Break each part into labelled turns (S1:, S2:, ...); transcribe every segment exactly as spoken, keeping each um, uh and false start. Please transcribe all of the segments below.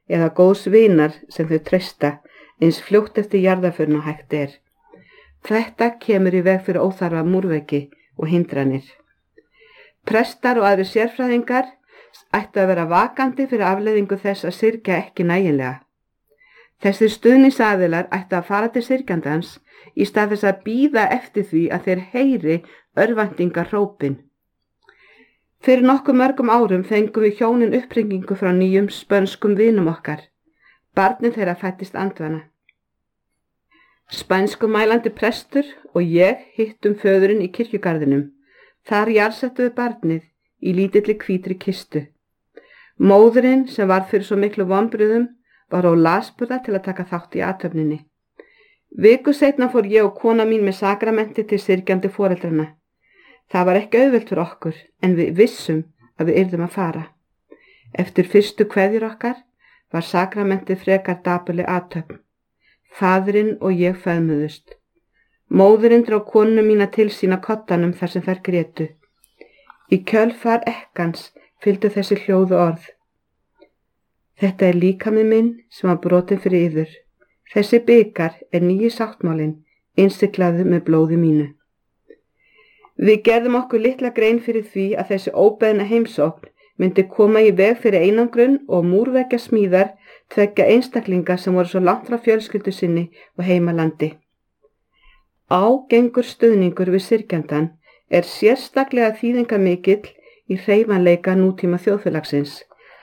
S1: eða góðs vinar sem þau treysta eins fljótt eftir jarðarförina hægt er. Þetta kemur í veg fyrir óþarfa múrveggi og hindranir. Prestar og aðrir sérfræðingar ættu að vera vakandi fyrir afleiðingu þess að syrgja ekki nægilega. Þessir stuðningsaðilar ættu að fara til syrgjandans í stað þess að bíða eftir því að þeir heyri örvæntingarhrópin. Fyrir nokkuð mörgum árum fengum við hjónin uppringingu frá nýjum spönskum vinum okkar. Barnið þeirra fættist andvana. Spænskumælandi prestur og ég hittum föðurinn í kirkjugarðinum. Þar jarðsettum við barnið í lítilli hvítri kistu. Móðirinn sem varð fyrir svo miklu vonbrigðum var á lasburða til að taka þátt í athöfninni. Viku seinna fór ég og kona mín með sakramenti til syrgjandi foreldrana. Það var ekki auðvelt fyrir okkur en við vissum að við yrðum að fara. Eftir fyrstu kveðjur okkar var sakramentið frekar dapurleg athöfn. Faðirinn og ég feðmuðust. Móðirinn dró konu mína til sín á koddanum þar sem þær grétu. Í kjölfar ekkans fylgdu þessi hljóðu orð. Þetta er líkami minn sem var brotinn fyrir yður. Þessi bikar er nýji sáttmálinn, innsiglaður með blóði mínu. Við gerðum okkur litla grein fyrir því að þessi óbeðna heimsókn myndi koma í veg fyrir einangrun og múrveggja smíðar tveggja einstaklinga sem voru svo langt frá fjölskyldu sinni og heimalandi. Ágengur stuðningur við syrgjandan er sérstaklega þýðingarmikill í hreyfanleika nútíma þjóðfélagsins.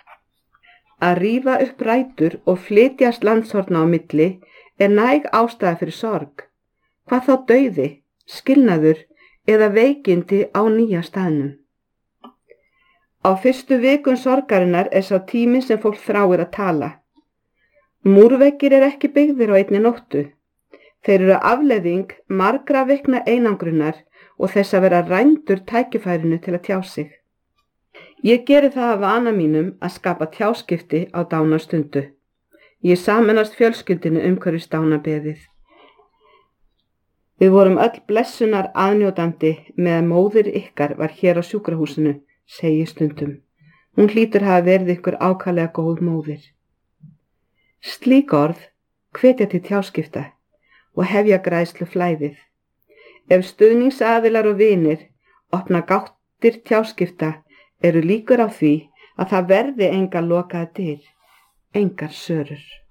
S1: Að rífa upp rætur og flytjast landshorna á milli er næg ástæða fyrir sorg. Hvað þá dauði, skilnaður eða veikindi á nýja staðnum. Á fyrstu vikun sorgarinnar er sá tími sem fólk þráir að tala. Múrveggir er ekki byggðir á einni nóttu. Þeir eru afleiðing margra vikna einangrunar og þess að vera rændur tækifærinu til að tjá sig. Ég geri það af vana mínum að skapa tjáskipti á dánarstundu. Ég sameinast fjölskyldinu umhverfis dánabeðið. Við vorum öll blessunar aðnjótandi með að móðir ykkar var hér á sjúkrahúsinu, segi stundum. Hún hlýtur hafa verið ykkur ákaflega góð móðir. Slík orð hvetja til tjáskipta og hefja græðslu flæðið. Ef stuðningsaðilar og vinir opna gáttir tjáskipta eru líkur á því að það verði engar lokaðar dyr, engar sörur.